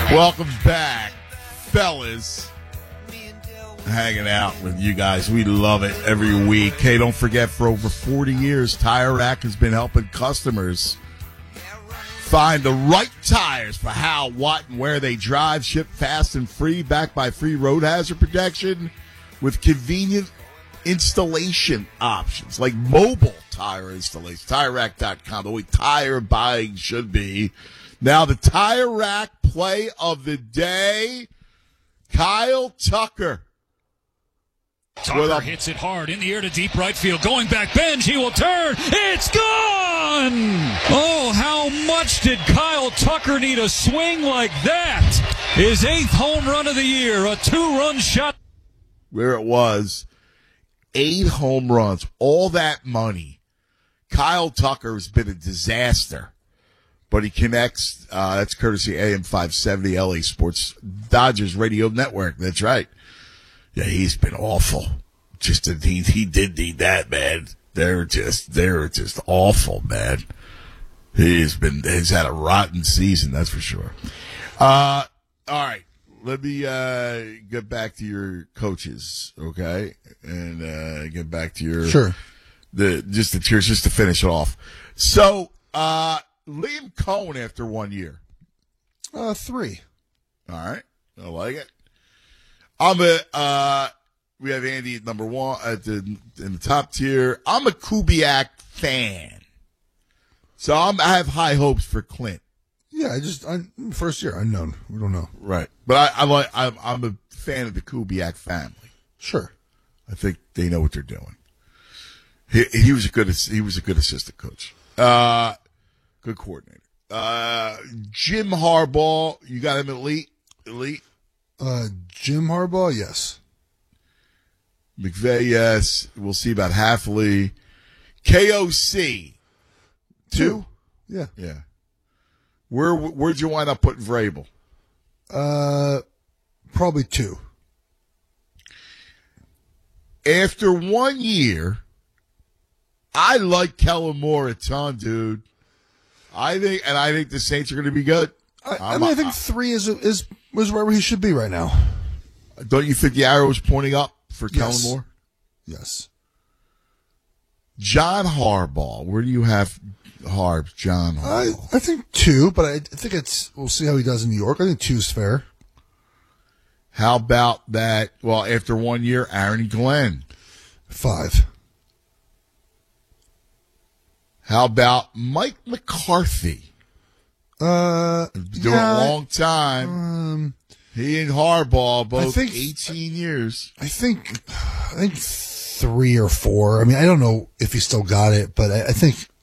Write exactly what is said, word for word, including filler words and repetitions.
Welcome back, fellas. Hanging out with you guys. We love it every week. Hey, don't forget, for over forty years, Tire Rack has been helping customers find the right tires for how, what, and where they drive. Shipped fast and free, backed by free road hazard protection with convenient installation options like mobile tire installation. Tire Rack dot com, the way tire buying should be. Now, the Tire Rack play of the day, Kyle Tucker. Tucker a- hits it hard in the air to deep right field. Going back, Benj, he will turn. It's gone! Oh, how much did Kyle Tucker need a swing like that? His eighth home run of the year, a two-run shot. Where it was, eight home runs, all that money. Kyle Tucker has been a disaster, but he connects. Uh, that's courtesy A M five seventy, L A Sports Dodgers Radio Network. That's right. Yeah, he's been awful. Just a, he, he did need that, man. They're just they're just awful, man. He's been he's had a rotten season, that's for sure. Uh, all right, let me uh, get back to your coaches, okay, and uh, get back to your sure. The just the cheers just to finish it off. So, uh, Liam Cohen after one year, uh, three. All right, I like it. I'm a, uh, we have Andy at number one at the, in the top tier. I'm a Kubiak fan. So I'm, I have high hopes for Clint. Yeah, I just, I, first year, unknown. We don't know. Right. But I, I like, I'm, I'm a fan of the Kubiak family. Sure. I think they know what they're doing. He, he was a good, he was a good assistant coach. Uh, good coordinator. Uh, Jim Harbaugh, you got him elite, elite. Uh, Jim Harbaugh, yes. McVay, yes. We'll see about Halfley. K O C, two? two. Yeah. Yeah. Where, where'd you wind up putting Vrabel? Uh, probably two. After one year, I like Kellen Moore a ton, dude. I think, and I think the Saints are going to be good. I, I mean, I think three is is was where he should be right now. Don't you think the arrow is pointing up for yes. Kellen Moore? Yes. John Harbaugh, where do you have Harb? John Harbaugh. I I think two, but I think it's we'll see how he does in New York. I think two's fair. How about that? Well, after one year, Aaron Glenn. Five. How about Mike McCarthy? Uh, doing yeah, a long time. Um, he and Harbaugh both think, eighteen years. I think, I think three or four. I mean, I don't know if he still got it, but I, I think